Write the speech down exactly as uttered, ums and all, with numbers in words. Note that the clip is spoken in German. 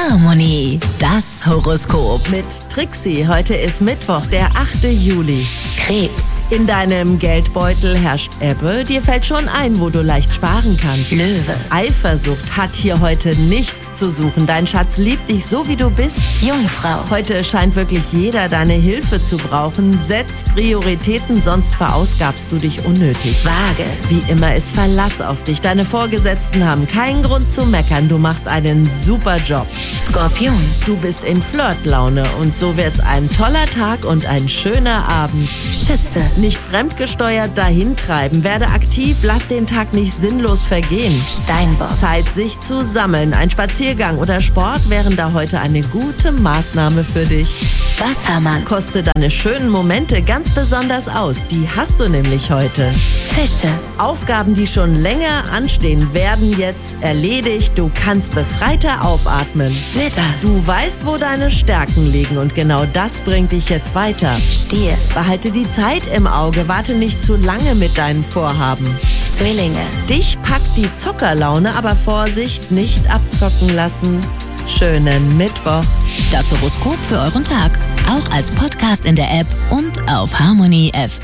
Harmonie, das Horoskop. Mit Trixie. Heute ist Mittwoch, der achte Juli. Krebs. In deinem Geldbeutel herrscht Ebbe. Dir fällt schon ein, wo du leicht sparen kannst. Löwe. Eifersucht hat hier heute nichts zu suchen. Dein Schatz liebt dich so, wie du bist. Jungfrau. Heute scheint wirklich jeder deine Hilfe zu brauchen. Setz Prioritäten, sonst verausgabst du dich unnötig. Waage. Wie immer ist Verlass auf dich. Deine Vorgesetzten haben keinen Grund zu meckern. Du machst einen super Job. Skorpion. Du bist in Flirtlaune und so wird's ein toller Tag und ein schöner Abend. Schütze. Nicht fremdgesteuert dahintreiben. Werde aktiv, lass den Tag nicht sinnlos vergehen. Steinbock. Zeit, sich zu sammeln. Ein Spaziergang oder Sport wären da heute eine gute Maßnahme für dich. Wassermann. Koste deine schönen Momente ganz besonders aus. Die hast du nämlich heute. Fische. Aufgaben, die schon länger anstehen, werden jetzt erledigt. Du kannst befreiter aufatmen. Widder. Du weißt, wo deine Stärken liegen und genau das bringt dich jetzt weiter. Stier. Behalte die Zeit im Auge, warte nicht zu lange mit deinen Vorhaben. Zwillinge. Dich packt die Zockerlaune, aber Vorsicht, nicht abzocken lassen. Schönen Mittwoch. Das Horoskop für euren Tag. Auch als Podcast in der App und auf Harmonie F M.